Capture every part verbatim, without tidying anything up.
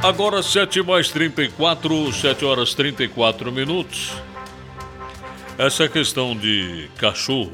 Agora sete mais trinta e quatro, sete horas e trinta e quatro minutos. Essa questão de cachorro,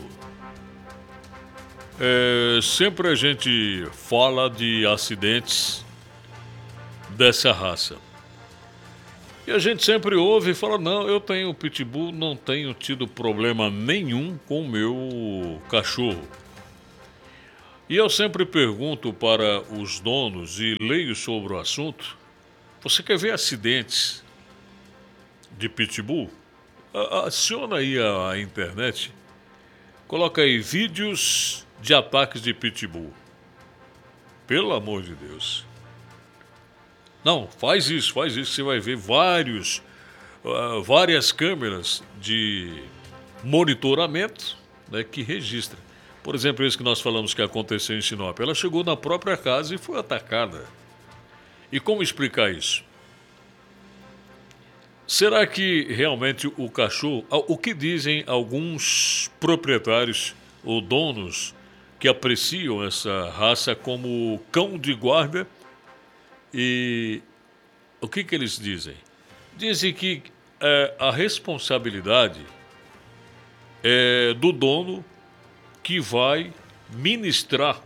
é, sempre a gente fala de acidentes dessa raça. E a gente sempre ouve e fala, não, eu tenho pitbull, não tenho tido problema nenhum com o meu cachorro. E eu sempre pergunto para os donos e leio sobre o assunto, você quer ver acidentes de pitbull? A- Aciona aí a, a internet, coloca aí vídeos de ataques de pitbull. Pelo amor de Deus. Não, faz isso, faz isso, você vai ver vários, ah, várias câmeras de monitoramento, né, que registra. Por exemplo, esse que nós falamos que aconteceu em Sinop. Ela chegou na própria casa e foi atacada. E como explicar isso? Será que realmente o cachorro... O que dizem alguns proprietários ou donos que apreciam essa raça como cão de guarda? E o que, que eles dizem? Dizem que é, a responsabilidade é do dono que vai ministrar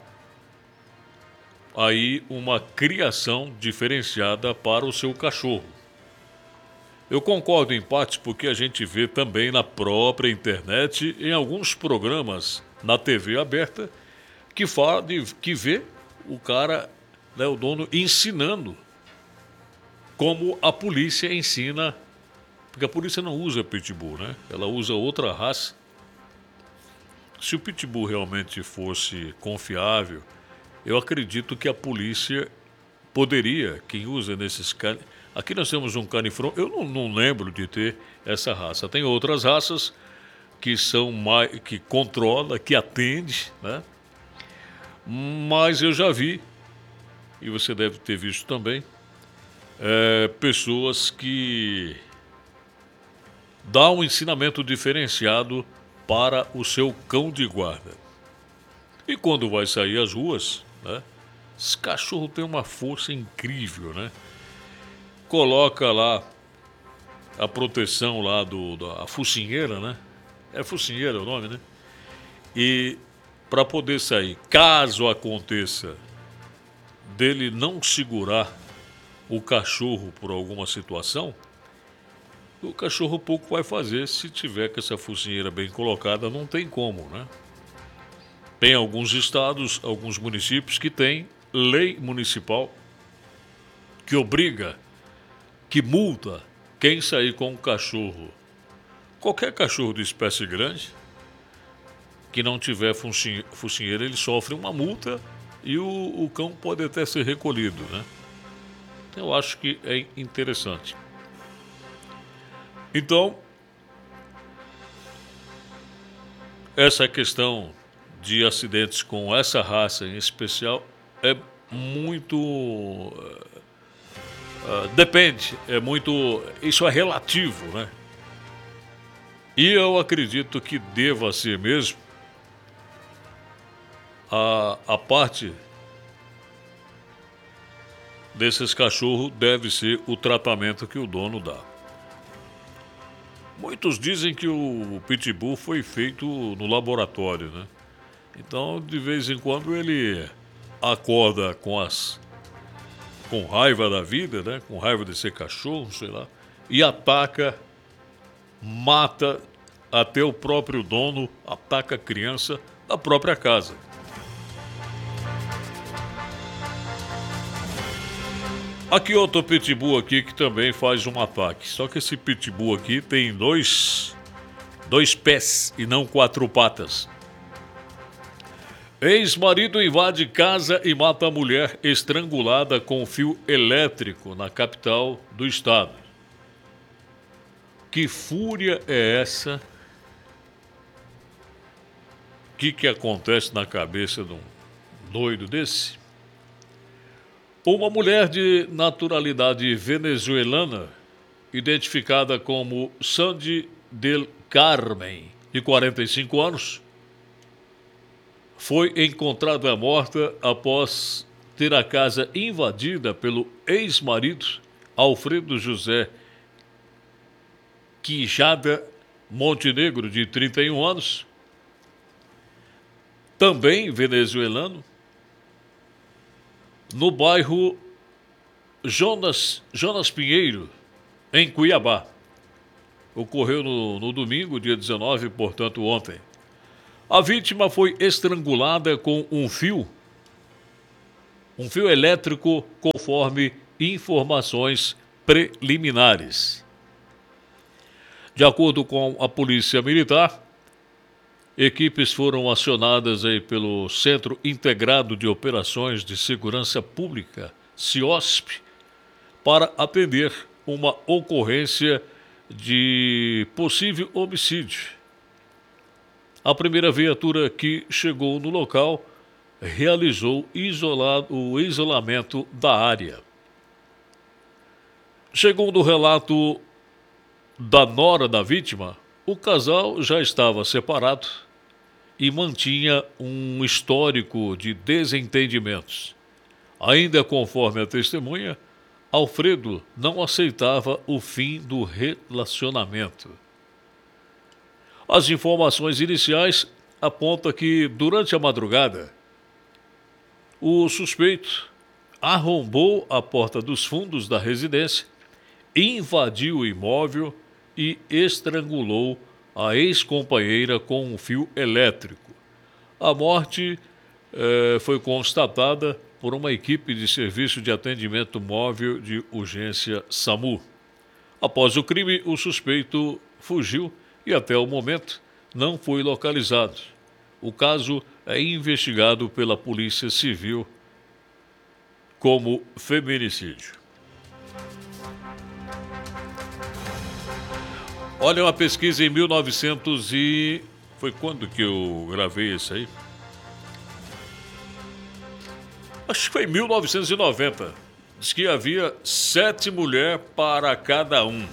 aí uma criação diferenciada para o seu cachorro. Eu concordo em parte porque a gente vê também na própria internet, em alguns programas na T V aberta, que fala de que vê o cara, né, o dono ensinando como a polícia ensina, porque a polícia não usa pitbull, né? Ela usa outra raça. Se o pitbull realmente fosse confiável, eu acredito que a polícia poderia, quem usa nesses can... Aqui nós temos um canifron, eu não, não lembro de ter essa raça. Tem outras raças que são mais, que controla, que atende, né? Mas eu já vi, e você deve ter visto também, é, pessoas que dão um ensinamento diferenciado para o seu cão de guarda. E quando vai sair às ruas, né? Esse cachorro tem uma força incrível, né? Coloca lá a proteção lá do da a focinheira, né? É focinheira o nome, né? E para poder sair, caso aconteça dele não segurar o cachorro por alguma situação, o cachorro pouco vai fazer se tiver com essa focinheira bem colocada, não tem como, né? Tem alguns estados, alguns municípios que têm lei municipal que obriga, que multa quem sair com um cachorro, qualquer cachorro de espécie grande, que não tiver focinhe- focinheira, ele sofre uma multa e o, o cão pode até ser recolhido, né? Eu acho que é interessante. Então, essa questão de acidentes com essa raça em especial é muito... Uh, depende, é muito... Isso é relativo, né? E eu acredito que deva ser mesmo a, a parte desses cachorros deve ser o tratamento que o dono dá. Muitos dizem que o pitbull foi feito no laboratório, né? Então, de vez em quando ele acorda com as com raiva da vida, né? Com raiva de ser cachorro, sei lá, e ataca, mata até o próprio dono, ataca a criança da própria casa. Aqui outro pitbull aqui que também faz um ataque. Só que esse pitbull aqui tem dois, dois pés e não quatro patas. Ex-marido invade casa e mata a mulher estrangulada com fio elétrico na capital do estado. Que fúria é essa? O que, que acontece na cabeça de um doido desse? Uma mulher de naturalidade venezuelana, identificada como Sandy del Carmen, de quarenta e cinco anos, foi encontrada morta após ter a casa invadida pelo ex-marido Alfredo José Quijada Montenegro, de trinta e um anos, também venezuelano, no bairro Jonas, Jonas Pinheiro, em Cuiabá. Ocorreu no, no domingo, dia dezenove, portanto ontem. A vítima foi estrangulada com um fio, um fio elétrico, conforme informações preliminares. De acordo com a Polícia Militar, equipes foram acionadas aí pelo Centro Integrado de Operações de Segurança Pública, CIOSP, para atender uma ocorrência de possível homicídio. A primeira viatura que chegou no local realizou isolado, o isolamento da área. Segundo o relato da nora da vítima, o casal já estava separado e mantinha um histórico de desentendimentos. Ainda conforme a testemunha, Alfredo não aceitava o fim do relacionamento. As informações iniciais apontam que, durante a madrugada, o suspeito arrombou a porta dos fundos da residência, invadiu o imóvel e estrangulou a ex-companheira com um fio elétrico. A morte eh, foi constatada por uma equipe de serviço de atendimento móvel de urgência SAMU. Após o crime, o suspeito fugiu e até o momento não foi localizado. O caso é investigado pela Polícia Civil como feminicídio. Olha, uma pesquisa em mil e novecentos e... Foi quando que eu gravei isso aí? Acho que foi em mil novecentos e noventa. Diz que havia sete mulheres para cada um.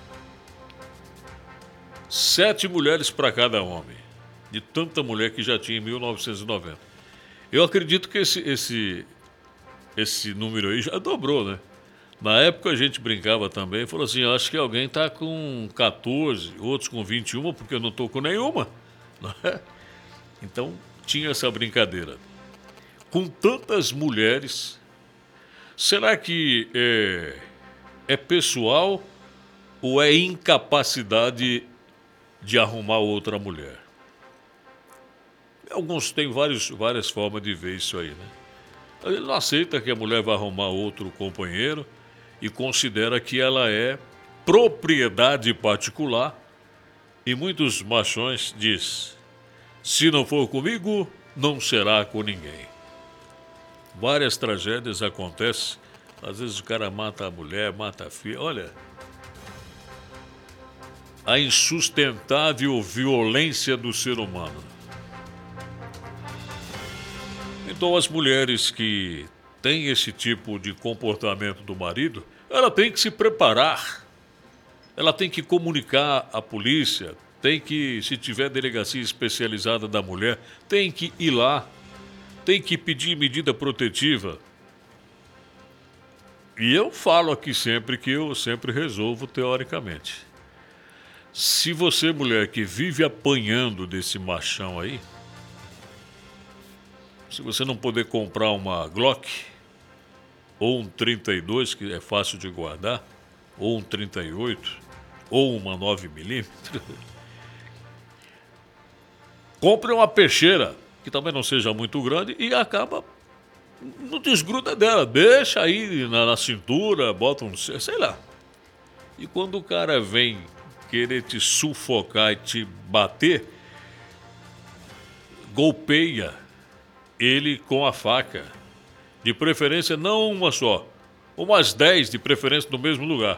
Sete mulheres para cada homem. De tanta mulher que já tinha em mil novecentos e noventa. Eu acredito que esse, esse, esse número aí já dobrou, né? Na época a gente brincava também, falou assim, acho que alguém está com quatorze, outros com vinte e um, porque eu não estou com nenhuma. Não é? Então tinha essa brincadeira. Com tantas mulheres, será que é, é pessoal ou é incapacidade de arrumar outra mulher? Alguns têm vários, várias formas de ver isso aí, né? Ele não aceita que a mulher vá arrumar outro companheiro e considera que ela é propriedade particular. E muitos machões diz: se não for comigo, não será com ninguém. Várias tragédias acontecem. Às vezes o cara mata a mulher, mata a filha. Olha, a insustentável violência do ser humano. Então as mulheres que têm esse tipo de comportamento do marido, ela tem que se preparar. Ela tem que comunicar à polícia, tem que, se tiver delegacia especializada da mulher, tem que ir lá, tem que pedir medida protetiva. E eu falo aqui sempre que eu sempre resolvo teoricamente. Se você, mulher, que vive apanhando desse machão aí, se você não puder comprar uma Glock, ou um trinta e dois, que é fácil de guardar, ou um trinta e oito, ou uma nove milímetros, compre uma peixeira, que também não seja muito grande, e acaba, não desgruda dela, deixa aí na, na cintura, bota um, sei lá. E quando o cara vem querer te sufocar e te bater, golpeia ele com a faca. De preferência, não uma só, umas dez, de preferência no mesmo lugar.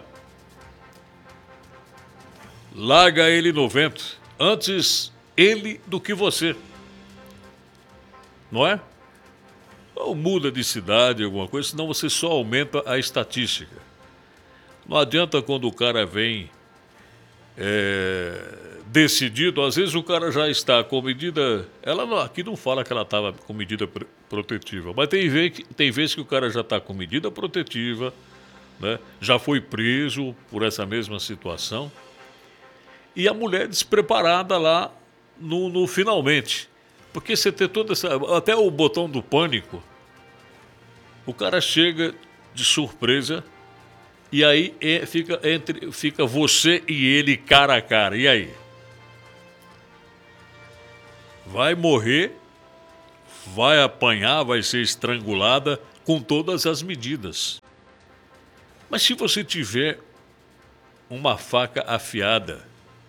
Larga ele no vento, antes ele do que você. Não é? Ou muda de cidade, alguma coisa, senão você só aumenta a estatística. Não adianta quando o cara vem é, decidido, às vezes o cara já está com medida. Ela não- aqui não fala que ela estava com medida pre- protetiva, mas tem vez, que- tem vezes que o cara já está com medida protetiva, né? Já foi preso por essa mesma situação. E a mulher despreparada lá no, no finalmente. Porque você tem toda essa. Até o botão do pânico, o cara chega de surpresa e aí é- fica, entre, fica você e ele cara a cara. E aí? Vai morrer, vai apanhar, vai ser estrangulada com todas as medidas. Mas se você tiver uma faca afiada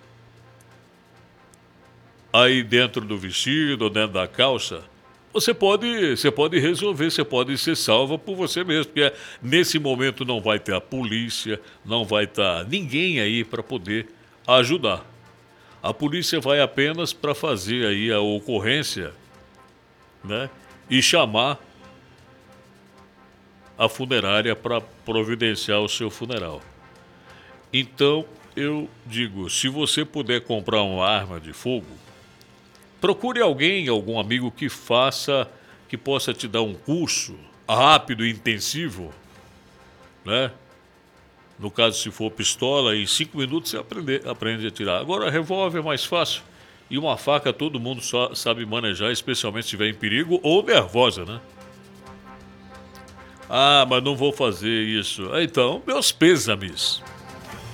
aí dentro do vestido ou dentro da calça, você pode, você pode resolver, você pode ser salva por você mesmo, porque nesse momento não vai ter a polícia, não vai estar ninguém aí para poder ajudar. A polícia vai apenas para fazer aí a ocorrência, né? E chamar a funerária para providenciar o seu funeral. Então, eu digo, se você puder comprar uma arma de fogo, procure alguém, algum amigo que faça, que possa te dar um curso rápido e intensivo, né? No caso, se for pistola, em cinco minutos você aprende, aprende a tirar. Agora, revólver é mais fácil. E uma faca todo mundo só sabe manejar, especialmente se estiver em perigo ou nervosa, né? Ah, mas não vou fazer isso. Então, meus pêsames.